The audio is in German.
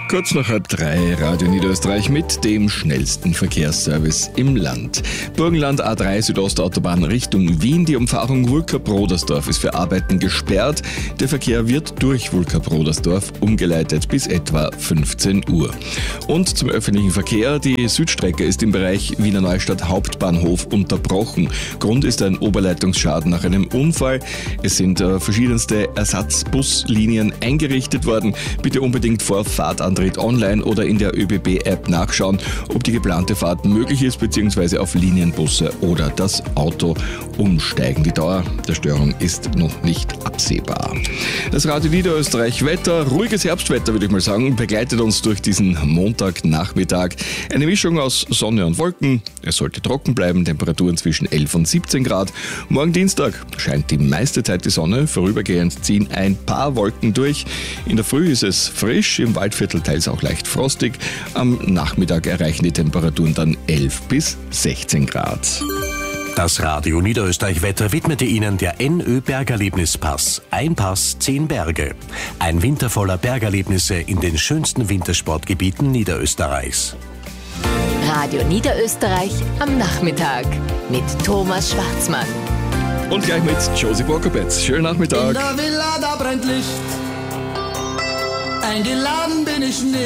Kurz nach 2:30, Radio Niederösterreich mit dem schnellsten Verkehrsservice im Land. Burgenland A3 Südostautobahn Richtung Wien. Die Umfahrung Wulka-Brodersdorf ist für Arbeiten gesperrt. Der Verkehr wird durch Wulka-Brodersdorf umgeleitet bis etwa 15 Uhr. Und zum öffentlichen Verkehr. Die Südstrecke ist im Bereich Wiener Neustadt Hauptbahnhof unterbrochen. Grund ist ein Oberleitungsschaden nach einem Unfall. Es sind verschiedenste Ersatzbuslinien eingerichtet worden. Bitte unbedingt vor Fahrtantritt online oder in der ÖBB-App nachschauen, ob die geplante Fahrt möglich ist, bzw. auf Linienbusse oder das Auto umsteigen. Die Dauer der Störung ist noch nicht absehbar. Das Radio Niederösterreich Wetter, ruhiges Herbstwetter würde ich mal sagen, begleitet uns durch diesen Montagnachmittag. Eine Mischung aus Sonne und Wolken. Es sollte trocken bleiben, Temperaturen zwischen 11 und 17 Grad. Morgen Dienstag scheint die meiste Zeit die Sonne, vorübergehend ziehen ein paar Wolken durch. In der Früh ist es frisch, im Waldviertel teils auch leicht frostig. Am Nachmittag erreichen die Temperaturen dann 11 bis 16 Grad. Das Radio Niederösterreich Wetter widmete Ihnen der NÖ Bergerlebnispass. Ein Pass, 10 Berge. Ein Winter voller Bergerlebnisse in den schönsten Wintersportgebieten Niederösterreichs. Radio Niederösterreich am Nachmittag mit Thomas Schwarzmann. Und gleich mit Josie Bokobetz. Schönen Nachmittag. In der Villa, da brennt Licht. Eingeladen bin ich nicht.